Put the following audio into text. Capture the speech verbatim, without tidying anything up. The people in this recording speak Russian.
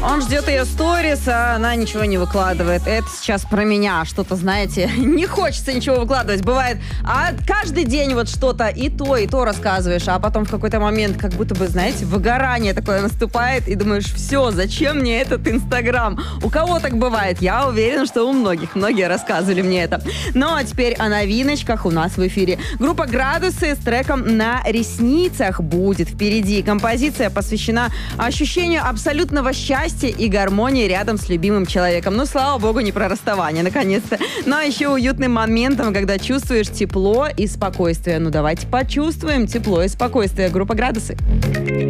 Он ждет ее сторис, а она ничего не выкладывает. Это сейчас про меня. Что-то, знаете, не хочется ничего выкладывать. Бывает, а каждый день вот что-то и то, и то рассказываешь, а потом в какой-то момент как будто бы, знаете, выгорание такое наступает, и думаешь, все, зачем мне этот Инстаграм? У кого так бывает? Я уверена, что у многих. Многие рассказывали мне это. Ну, а теперь о новиночках у нас в эфире. Группа «Градусы» с треком «На ресницах» будет впереди. Композиция посвящена ощущению абсолютного счастья и гармонии рядом с любимым человеком. Ну, слава богу, не про расставание, наконец-то. Но еще уютным моментом, когда чувствуешь тепло и спокойствие. Ну, давайте почувствуем тепло и спокойствие. Группа «Градусы».